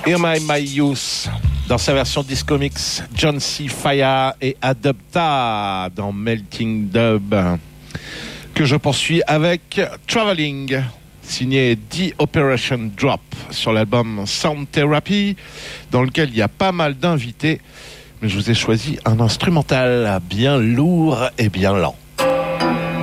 Hear My Youth, dans sa version disco mix, John C. Faya et Adopta dans Melting Dub, que je poursuis avec Traveling, signé The Operation Drop sur l'album Sound Therapy, dans lequel il y a pas mal d'invités, mais je vous ai choisi un instrumental bien lourd et bien lent.